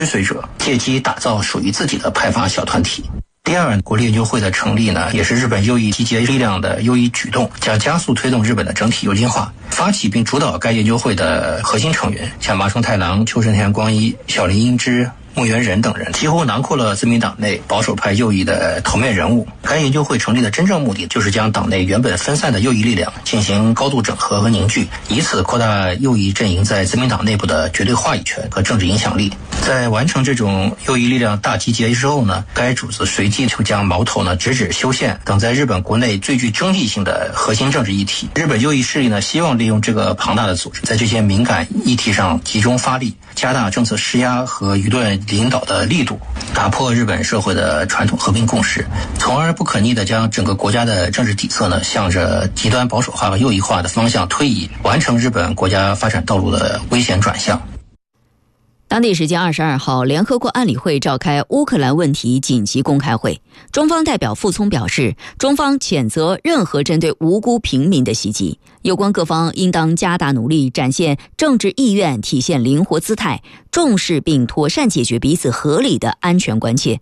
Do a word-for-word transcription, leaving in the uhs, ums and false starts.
随者，借机打造属于自己的派阀小团体。第二，国立研究会的成立呢，也是日本右翼集结力量的优异举动，将加速推动日本的整体右倾化。发起并主导该研究会的核心成员，像麻生太郎、秋生田光一、小林英之、木原忍等人，几乎囊括了自民党内保守派右翼的头面人物。该研究会成立的真正目的，就是将党内原本分散的右翼力量进行高度整合和凝聚，以此扩大右翼阵营在自民党内部的绝对话语权和政治影响力。在完成这种右翼力量大集结之后呢，该组织随即就将矛头呢直指修宪等在日本国内最具争议性的核心政治议题。日本右翼势力呢，希望利用这个庞大的组织，在这些敏感议题上集中发力，加大政策施压和舆论领导的力度，打破日本社会的传统和平共识，从而不可逆地将整个国家的政治底色呢向着极端保守化和右翼化的方向推移，完成日本国家发展道路的危险转向。 当地时间二十二号，联合国安理会召开乌克兰问题紧急公开会。中方代表傅聪表示，中方谴责任何针对无辜平民的袭击，有关各方应当加大努力，展现政治意愿，体现灵活姿态，重视并妥善解决彼此合理的安全关切。